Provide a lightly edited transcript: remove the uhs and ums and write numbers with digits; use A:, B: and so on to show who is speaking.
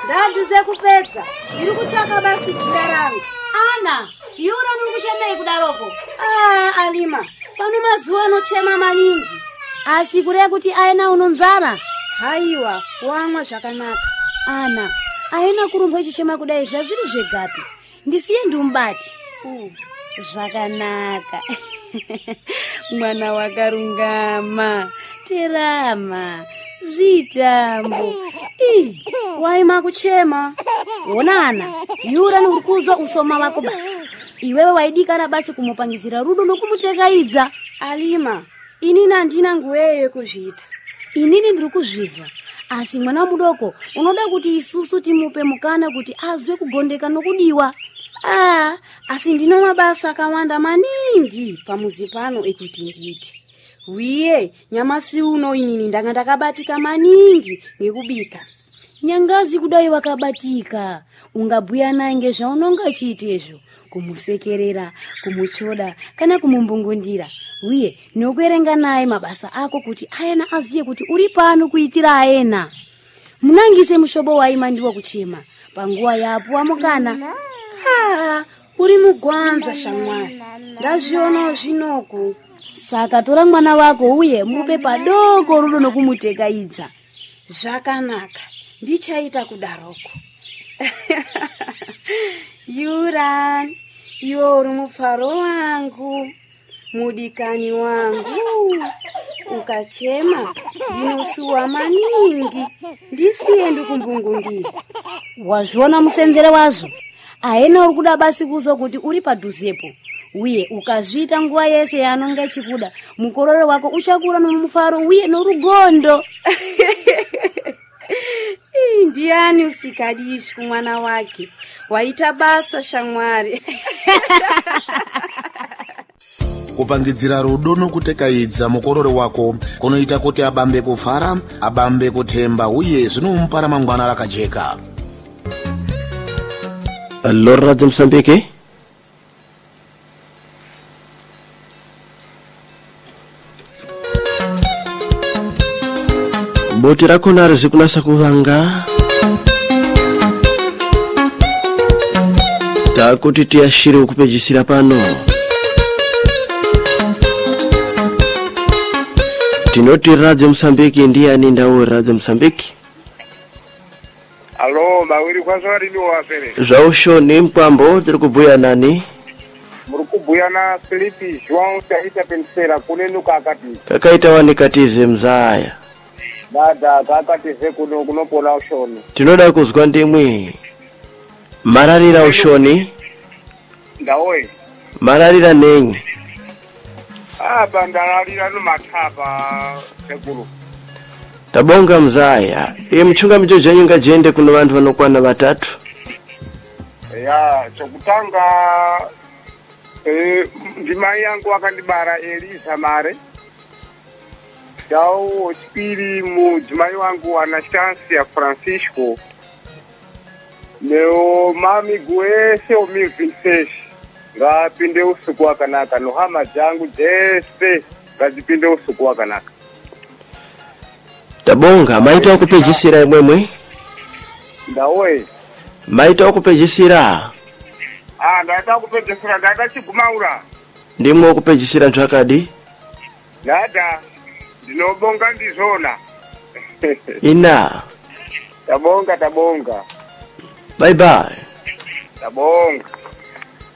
A: Ndaduze kupedza. Ndiri kutsvaka basi jira rangu.
B: Ana, Yura muri kuchemei kudaroko?
A: Alima, pano mazuva anochema maningi.
B: Asi kureva kuti aina unonzara?
A: Haiwa, wamwa zvakanaka.
B: Ana, aina kurumba ichichema kudai zvazviri zvegapi? Ndisiye ndiumbati. Zvakanaka. Mwana wakarungama, terama, zvitambo.
A: Waima kuchema.
B: Onana, Yura nurikuzwa usoma wako basi. Iwewe waidikana basi kumupangizira rudo nokumutegaidza.
A: Alima, inini handina nguveyo kuzviita.
B: Inini ndiri kuzvizwa. Asi mwana mudoko, unoda kuti isusu timupe mukana kuti azwe kugondeka nokudiwa.
A: Asi ndino mabasa akawanda maningi pamuzi pano ekuti nditi. Wiye, nyamasi uno inini ndanga ndakabatika maningi nekubika.
B: Nyangazi kudai wakabatika. Ungabhuya naye ngezvaunonga chiitezvo. Kumusekerera, kumuchoda, kana kumumbungundira. Wiye, nokuerenga naye mabasa ako kuti ayena aziye kuti uri pano kuitira ayena. Munangise mushobo waima ndiwo kuchema. Panguwa yapo wamukana.
A: Uri mugwanza shamwari. Ndazviona zvinoku.
B: Saka tora mwana wako uye mupe padoko rudo nokumutegaidza.
A: Zvakanaka. Ndichaita kudaroko. Yuran, iwe uri mufaro wangu, mudikani wangu. Ukachema, ndinosuwa maningi. Ndisiye ndikumbungundira.
B: Wazviona musenzere wazvo? Aena uri kuda basi kuzo kuti uri padhuzepo. Uye ukazviita nguva yese yanonga chikuda, mukororo wako uchakura nomufaro uye norugondo.
A: Ndiani usikadishi kumwana wake. Waita basa shamwari.
C: Kupangidzira rudo nokutekaidza mukororo wako kunoita kuti abambe kufara, abambe kuthemba uye zvinomupa ramangwana rakajeka.
D: Allora Radio Msambiki. Boti rako narizi kunasa kuvanga. Takuti tiashire ukupejisira pano. Tinoti Radio Msambiki ndiani ndawo Radio Msambiki.
E: Alo, mawiri kwazo ari wapere.
D: Zvausho ni mpambo tiri kubhuya nani?
E: Muri kubhuya na Filipi João taita pensera kunenuka akati.
D: Kakaita wanikatize mzaya.
E: Dada kakatize kunopona ushoni.
D: Tinoda kuzwa ndimwe. Mararira ushoni?
E: Ndawe.
D: Mararira nengi?
E: Bandararira no matapa sekuru.
D: Tabonga mzaya. Mchunga mijoja nyinga jende kuno vantu vanokwana batatu.
E: Ya, chokutanga ndimai yangu akandibara Elisa mare. Dao chipiri mujimai wangu Anastasia Francisco. Neo mami gwese o Milvinsesh. Ngapinde usiku wakanaka no hama jangu jese ngazipinde usiku wakanaka.
D: Tabonga maita okupejisira imwemwe?
E: Ndawe.
D: Maita okupejisira?
E: Ndata kupejisira ndata chigumaura.
D: Ndimwe okupejisira ntwakadi?
E: Dada. Ndinobonga ndizona.
D: Ina.
E: Tabonga.
D: Bye bye.
E: Tabonga.